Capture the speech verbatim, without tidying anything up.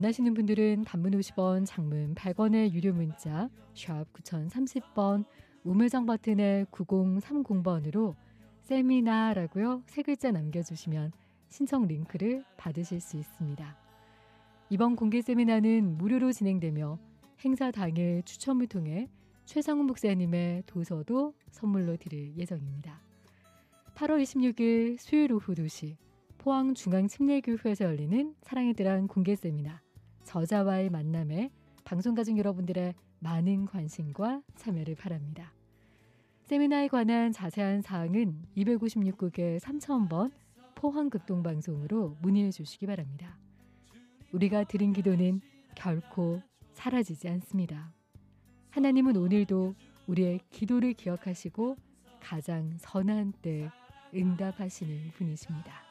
원하시는 분들은 단문 오십 원, 장문 백 원의 유료 문자 샵 구공삼공 번, 우물정 버튼의 구공삼공 번으로 세미나라고요. 세 글자 남겨주시면 신청 링크를 받으실 수 있습니다. 이번 공개 세미나는 무료로 진행되며 행사 당일 추첨을 통해 최상훈 목사님의 도서도 선물로 드릴 예정입니다. 팔월 이십육일 수요일 오후 두 시 포항중앙침례교회에서 열리는 사랑의 드랑 공개 세미나 저자와의 만남에 방송가족 여러분들의 많은 관심과 참여를 바랍니다. 세미나에 관한 자세한 사항은 이백오십육 국에 삼천 번 포항극동방송으로 문의해 주시기 바랍니다. 우리가 드린 기도는 결코 사라지지 않습니다. 하나님은 오늘도 우리의 기도를 기억하시고 가장 선한 때 응답하시는 분이십니다.